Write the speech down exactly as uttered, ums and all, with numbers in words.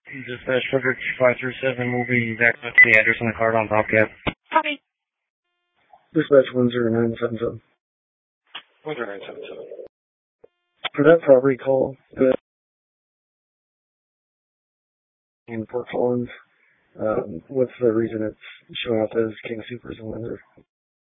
Dispatch Frederick five three seven will be back up to the address on the card on Bobcat. Copy. Dispatch one zero nine seven seven. one zero nine seven seven. For that property call, uh, in Fort Collins, um, what's the reason it's showing up as King Supers in Windsor?